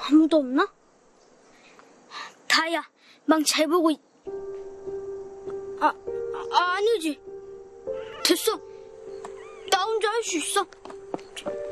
아무도 없나? 다야, 망 잘 보고 아니지. 됐어. 나 혼자 할 수 있어.